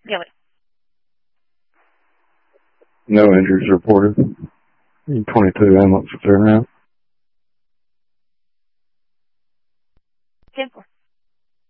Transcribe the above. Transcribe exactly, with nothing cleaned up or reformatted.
Gilly. No injuries reported. twenty-two ambulance was there now.